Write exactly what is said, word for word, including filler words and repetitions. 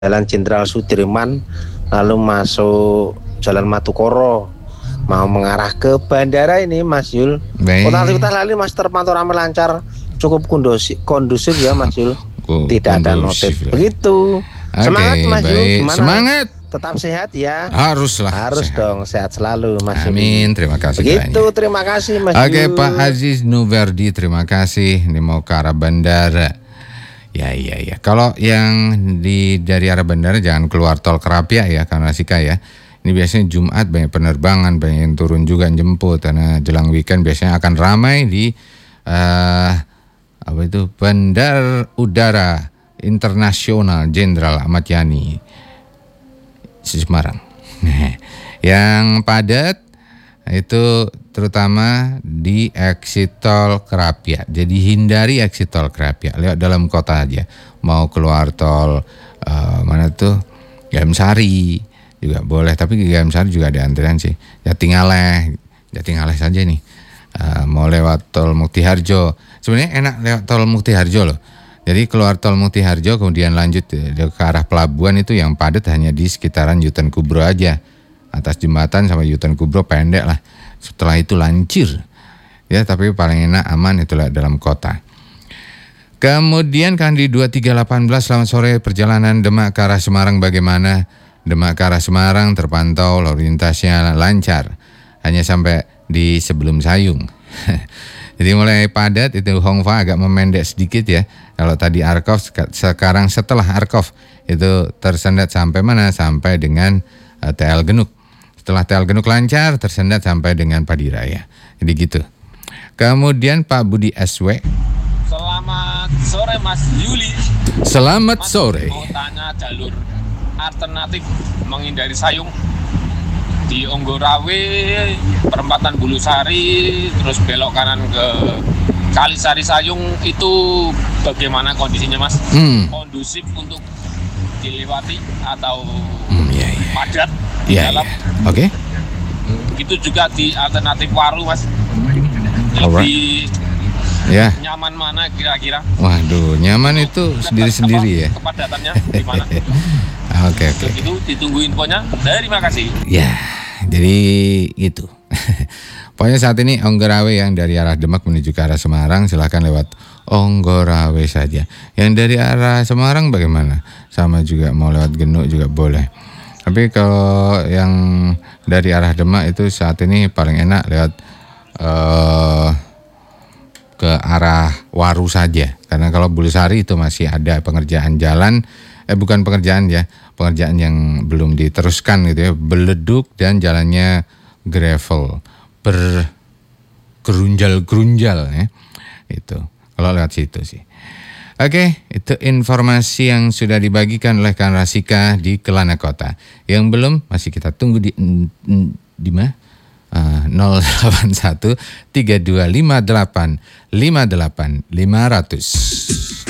Jalan Jenderal Sudirman lalu masuk Jalan Matukoro mau mengarah ke bandara ini Mas Yul. Aktivitas lalu Mas terpantau ramai lancar, cukup kondusif, kondusif ya Mas Yul. Tidak ada notif. Begitu. Okay, semangat Mas Yul. Gimana? Semangat. Tetap sehat ya. Haruslah. Harus sehat. Dong sehat selalu Mas Yul. Amin. Terima kasih. Begitu. Banyak. Terima kasih Mas Yul. Oke Pak Aziz Nuverdi, terima kasih. Ini mau ke arah bandara. Ya iya ya. Kalau yang di dari arah bandara jangan keluar tol Kerapia ya, karena Sika ya. Ini biasanya Jumat banyak penerbangan, banyak yang turun juga jemput karena jelang weekend biasanya akan ramai di uh, apa itu Bandar Udara Internasional Jenderal Ahmad Yani Semarang. Yang padat itu terutama di exit tol Kerapia. Jadi hindari exit tol Kerapia, lewat dalam kota aja. Mau keluar tol uh, mana tuh Gamsari juga boleh, tapi di Gamsari juga ada antrian sih. Jatingaleh, Jatingaleh saja nih. Uh, mau lewat tol Muktiharjo, sebenarnya enak lewat tol Muktiharjo loh. Jadi keluar tol Muktiharjo kemudian lanjut ke arah pelabuhan itu yang padat hanya di sekitaran Yutan Kubro aja. Atas jembatan sama Yutan Kubro pendek lah. Setelah itu lancir. Ya, tapi paling enak aman itulah dalam kota. Kemudian kan di dua tiga delapan belas selamat sore, perjalanan Demak ke arah Semarang bagaimana? Demak ke arah Semarang terpantau lalu lintasnya lancar. Hanya sampai di sebelum Sayung. Jadi mulai padat itu Hongfa agak memendek sedikit ya. Kalau tadi Arkov, sekarang setelah Arkov itu tersendat sampai mana? Sampai dengan uh, T L Genuk. Setelah T L Genuk lancar, tersendat sampai dengan Padiraya. Jadi gitu. Kemudian Pak Budi S W. Selamat sore Mas Yuli. Selamat Mas, sore. Mau tanya jalur alternatif menghindari Sayung di Onggorawe, perempatan Bulusari, terus belok kanan ke Kalisari Sayung itu bagaimana kondisinya Mas? Hmm. Kondusif untuk dilewati atau hmm, iya, iya. padat? Iya, iya. Oke. Okay. Itu juga di alternatif Waru Mas. Lebih ya. Nyaman mana kira-kira? Waduh, nyaman itu sendiri-sendiri ya. Kepadatannya di mana? Oke, oke. Itu ditunggu infonya. Terima kasih. Ya, jadi gitu. Pokoknya saat ini Onggorawe yang dari arah Demak menuju ke arah Semarang silakan lewat Onggorawe saja. Yang dari arah Semarang bagaimana? Sama juga mau lewat Genuk juga boleh. Tapi kalau yang dari arah Demak itu saat ini paling enak lewat uh, ke arah Waru saja. Karena kalau Bulusari itu masih ada pengerjaan jalan, eh bukan pengerjaan ya, pengerjaan yang belum diteruskan gitu ya, beleduk dan jalannya gravel, bergerunjal-gerunjal ya. Itu. Kalau lewat situ sih. Oke, itu informasi yang sudah dibagikan oleh Kang Rasika di Kelana Kota. Yang belum masih kita tunggu di di mana? Uh, nol delapan satu tiga dua lima delapan lima delapan lima nol nol.